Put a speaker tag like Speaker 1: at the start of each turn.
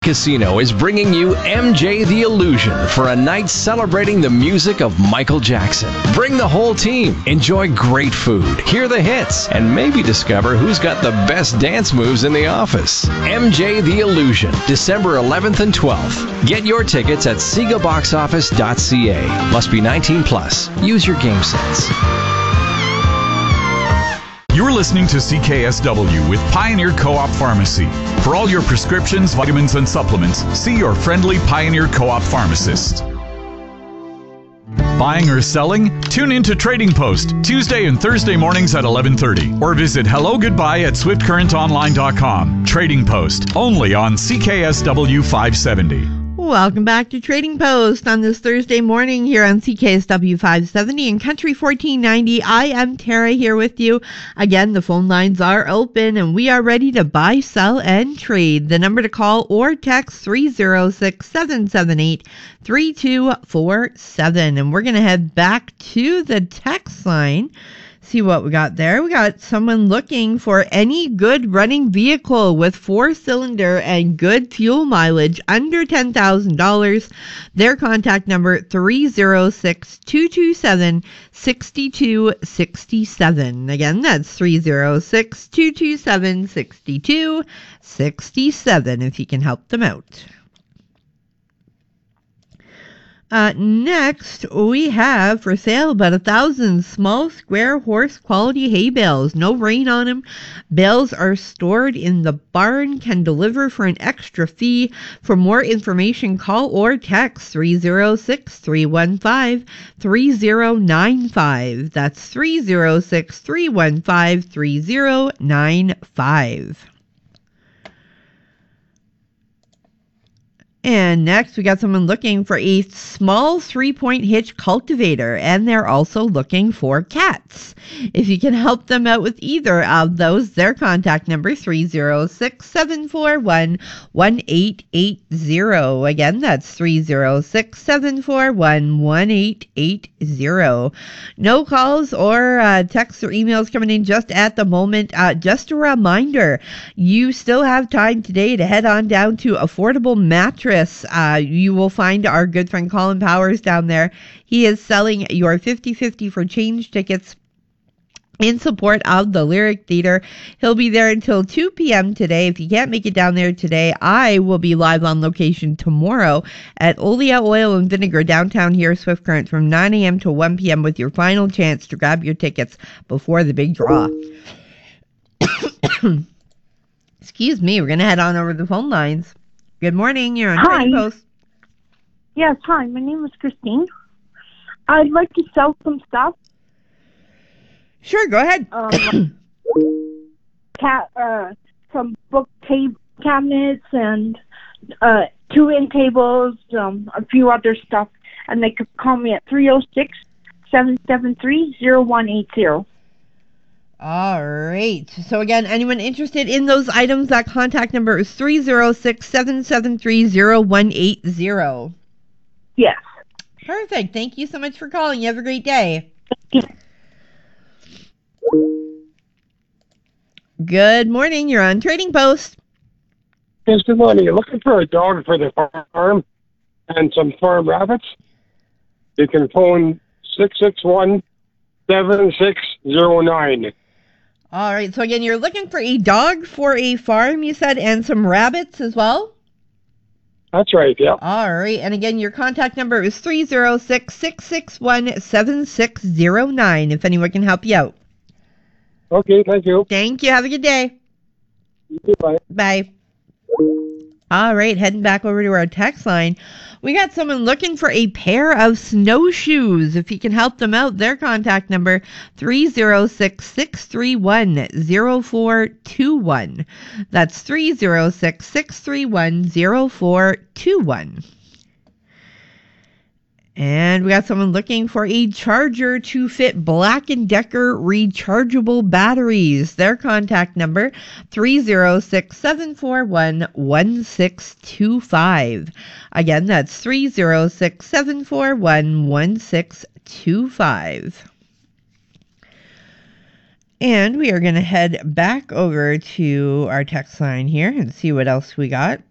Speaker 1: Casino is bringing you MJ the Illusion for a night celebrating the music of Michael Jackson. Bring the whole team, enjoy great food, hear the hits, and maybe discover who's got the best dance moves in the office. MJ the Illusion, December 11th and 12th. Get your tickets at segaboxoffice.ca. Must be 19 plus. Use your game sense.
Speaker 2: You're listening to CKSW with Pioneer Co-op Pharmacy. For all your prescriptions, vitamins, and supplements, see your friendly Pioneer Co-op pharmacist. Buying or selling? Tune in to Trading Post, Tuesday and Thursday mornings at 11:30. Or visit hellogoodbye at swiftcurrentonline.com. Trading Post, only on CKSW 570.
Speaker 3: Welcome back to Trading Post on this Thursday morning here on CKSW 570 and Country 1490. I am Tara here with you. Again, the phone lines are open and we are ready to buy, sell, and trade. The number to call or text 306-778-3247. And we're going to head back to the text line. See what we got there. We got someone looking for any good running vehicle with 4-cylinder and good fuel mileage under $10,000. Their contact number 306-227-6267. Again, that's 306-227-6267 if you can help them out. Next, we have for sale about 1,000 small square horse quality hay bales. No rain on them. Bales are stored in the barn, can deliver for an extra fee. For more information, call or text 306-315-3095. That's 306-315-3095. And next, we got someone looking for a small 3-point hitch cultivator, and they're also looking for cats. If you can help them out with either of those, their contact number 306-741-1880. Again, that's 306-741-1880. No calls or texts or emails coming in just at the moment. Just a reminder, you still have time today to head on down to Affordable Mattress. You will find our good friend Colin Powers down there. He is selling your 50/50 for change tickets in support of the Lyric Theater. He'll be there until 2 p.m. today. If you can't make it down there today, I will be live on location tomorrow at Olia Oil and Vinegar downtown here, Swift Current, from 9 a.m. to 1 p.m. with your final chance to grab your tickets before the big draw. Excuse me, we're going to head on over the phone lines. Good morning, you're on Trading Post.
Speaker 4: Yes, hi, my name is Christine. I'd like to sell some stuff.
Speaker 3: Sure, go ahead.
Speaker 4: Some book cabinets and 2 end tables, a few other stuff, and they could call me at 306-773-0180.
Speaker 3: All right. So again, anyone interested in those items, that contact number is 306-773-0180.
Speaker 4: Yes.
Speaker 3: Perfect. Thank you so much for calling. You have a great day. Good morning. You're on Trading Post.
Speaker 5: Yes, good morning. You're looking for a dog for the farm and some farm rabbits? You can phone 661-7609.
Speaker 3: All right. So again, you're looking for a dog for a farm, you said, and some rabbits as well?
Speaker 5: That's right, yeah.
Speaker 3: All right. And again, your contact number is 306-661-7609 if anyone can help you out.
Speaker 5: Okay, thank you.
Speaker 3: Thank you. Have a good day.
Speaker 5: You too, bye.
Speaker 3: Bye. All right, heading back over to our text line. We got someone looking for a pair of snowshoes. If you can help them out, their contact number 306-631-0421. That's 306-631-0421. And we got someone looking for a charger to fit Black & Decker rechargeable batteries. Their contact number, 306-741-1625. Again, that's 306-741-1625. And we are going to head back over to our text line here and see what else we got.